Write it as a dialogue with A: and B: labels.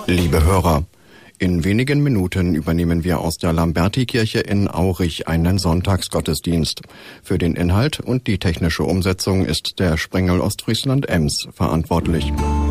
A: Liebe Hörer, in wenigen Minuten übernehmen wir aus der Lamberti-Kirche in Aurich einen Sonntagsgottesdienst. Für den Inhalt und die technische Umsetzung ist der Sprengel Ostfriesland Ems verantwortlich.